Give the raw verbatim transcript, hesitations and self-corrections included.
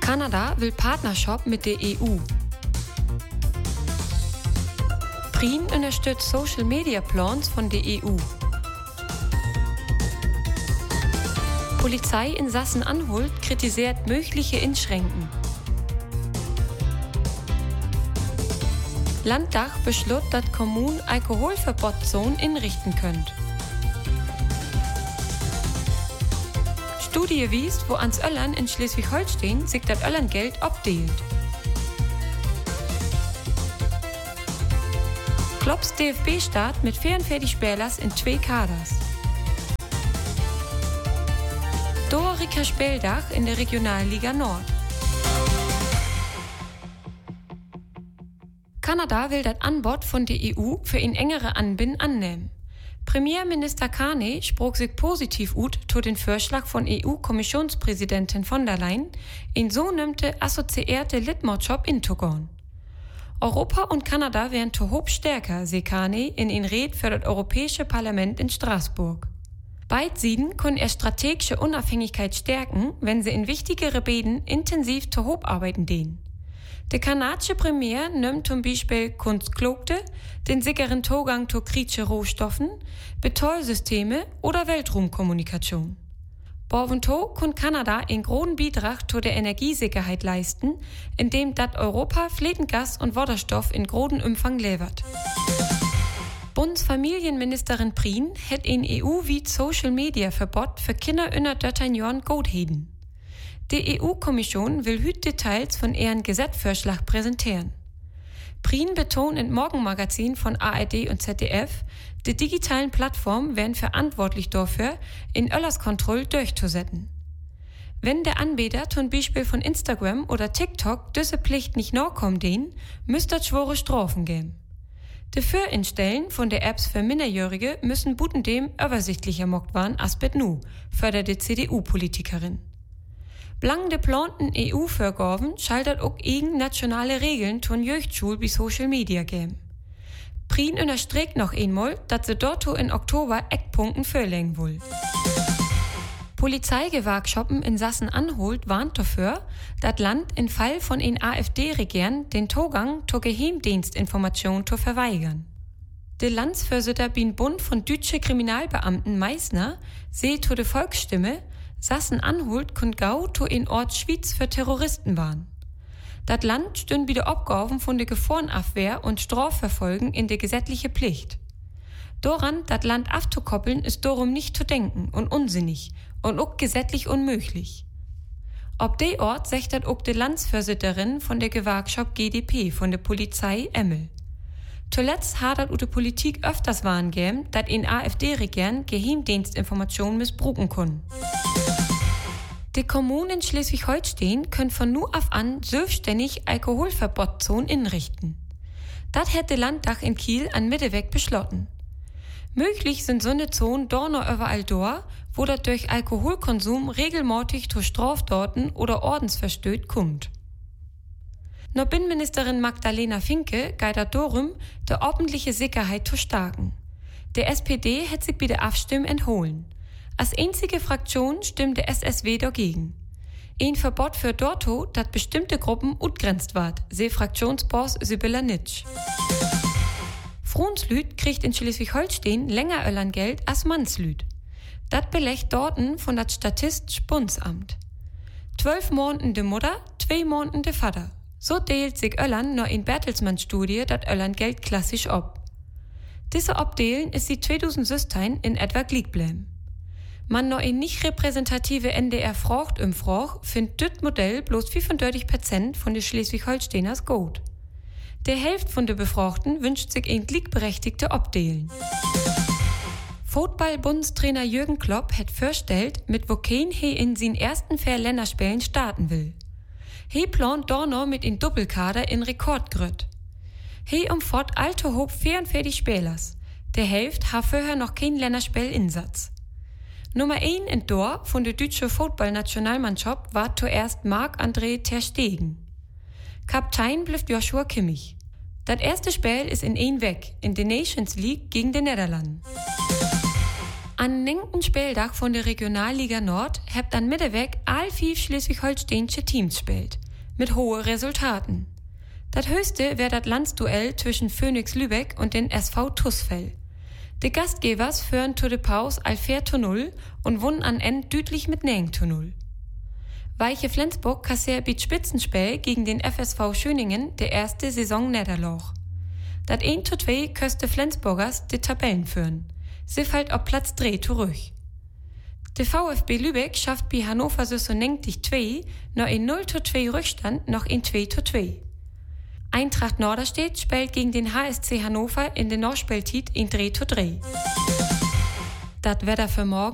Kanada will Partnerschaft mit der E U. Prien unterstützt Social Media Plans von der E U. Polizei in Sachsen-Anhalt kritisiert mögliche Inschränken. Landtag beschloss, dass Kommunen Alkoholverbotszonen inrichten könnt. Studie wies, wo ans Öllern in Schleswig-Holstein sich das Öllern-Geld abdeelt. Klopps D F B-Start mit vierundvierzig Spielers in zwei Kaders. Doriker Spieldach in der Regionalliga Nord. Kanada will das Angebot von der E U für ihn engere Anbinden annehmen. Premierminister Carney sprach sich positiv ut zu den Vorschlag von E U-Kommissionspräsidentin von der Leyen, in so nimmte assoziierte Litmautschaft inzugehen. Europa und Kanada wären zu hoch stärker, seh Carney in ihn Red für das Europäische Parlament in Straßburg. Beide Seiten können ihre strategische Unabhängigkeit stärken, wenn sie in wichtigere Beden intensiv zu hoch arbeiten dehnen. Der kanadische Premier nimmt zum Beispiel Kunstklokte, den sicheren Zugang zu kritische Rohstoffen, Betonssysteme oder Weltraumkommunikation. Borvento kann Kanada einen großen Beitrag zu der Energiesicherheit leisten, indem das Europa Fliegengas und Wasserstoff in großem Umfang liefert. Bundesfamilienministerin Prien hat ein E U-weit Social-Media-Verbot für Kinder unter dreizehn Jahren Goatheden. Die E U-Kommission will heute Details von ihrem Gesetzvorschlag präsentieren. Prien betont im Morgenmagazin von A R D und Z D F, die digitalen Plattformen werden verantwortlich dafür, in Öllerskontrolle durchzusetzen. Wenn der Anbieter zum Beispiel von Instagram oder TikTok diese Pflicht nicht nachkommen dehnen, müsste es schwere Strafen geben. Die Förinstellen von der Apps für Minderjährige müssen butendem übersichtlicher mockt waren als bet nu, förderte C D U-Politikerin. Blang de planten E U-Vorgaben schaltet auch eigen nationale Regeln von Jüchtschul bis Social Media geben. Prien unterstreckt noch einmal, dass sie dort in Oktober Eckpunkten vorlegen will. Polizeigewerkschaften in Sachsen-Anhalt warnt dafür, dass Land in Fall von in AfD-Regieren den Zugang zur Geheimdienstinformation zu verweigern. Der Landsvorsitter bin Bund von deutsche Kriminalbeamten Meißner seht zu der Volksstimme, Sachsen-Anhalt kun gau to in Ort Schwyz für Terroristen waren. Dat Land stünd bi de Abgaben von der Gefahrenabwehr und Strafverfolgen in der gesetzliche Pflicht. Doran dat Land abzukoppeln ist darum nicht zu denken und unsinnig und auch gesetzlich unmöglich. Ob de Ort secht dat auch de Landsvorsitterin von der Gewerkschaft G D P von der Polizei Emmel. Zuletzt hat dat u de Politik öfters warngegeben, dat in AfD-Regieren Geheimdienstinformationen missbruchen können. Die Kommunen in Schleswig-Holstein können von nu auf an selbstständig Alkoholverbotszonen inrichten. Das hätte Landtag in Kiel an Mitteweg beschlossen. Möglich sind so eine Zonen dort noch überall dort, wo das durch Alkoholkonsum regelmäßig zu Straftaten oder Ordensverstößen kommt. Noch Binnenministerin Magdalena Finke geht darum, die öffentliche Sicherheit zu stärken. Der S P D hat sich bei der Abstimmung enthohlen. Als einzige Fraktion stimmt der S S W dagegen. Ein Verbot für Dorto, dass bestimmte Gruppen utgrenzt ward, seh Fraktionsboss Sibylla Nitsch. Frohnslüd kriegt in Schleswig-Holstein länger Öllern-Geld als Mannslüd. Das belegt dorten von das Statistisch Bundesamt. Zwölf Monaten de Mutter, zwei Monaten de Vater. So deelt sich Öllern noch in Bertelsmann-Studie das Öllern-Geld klassisch ab. Diese Abdelen ist die zweitausendsechzehn in etwa gleich bleiben. Man noch in nicht repräsentative N D R-Fracht-Umfrage findet das Modell bloß fünfunddreißig Prozent von den Schleswig-Holsteiners gut. Der Hälfte von den Befragten wünscht sich ein gleichberechtigte Abdelen. Football-Bundestrainer Jürgen Klopp hat vorgestellt, mit wo kein he in seinen ersten vier Länderspielen starten will. He plant Dorno mit in Doppelkader in Rekordgröt. He umfort alte hob vierundvierzig Spielers. Der Hälfte hat vorher noch kein Länderspiel-Insatz. Nummer eins in Tor von der deutschen Football-Nationalmannschaft war zuerst Marc-André ter Stegen. Kaptein bleibt Joshua Kimmich. Das erste Spiel ist in ein weg, in der Nations League gegen die Niederlande. An neunten Spieltag von der Regionalliga Nord habt an Mitteweg all fünf schleswig-holsteinische Teams spielt, mit hohen Resultaten. Das höchste wäre das Landsduell zwischen Phoenix Lübeck und den S V Tusfell. Die Gastgebers führen zu der Pause all vier zu null und wunnen an End deutlich mit neun zu null. Weiche Flensburg kassiert mit Spitzenspiel gegen den F S V Schöningen der erste Saison Niederlage. Das eins zu zwei köste Flensburgers die Tabellen führen. Sie fällt auf Platz drei zurück. Der VfB Lübeck schafft bei Hannover sechsundneunzig zwei noch in null zu zwei Rückstand noch in zwei zu zwei. Eintracht Norderstedt spielt gegen den H S C Hannover in der Nachspielzeit in drei zu drei. Das Wetter für morgen.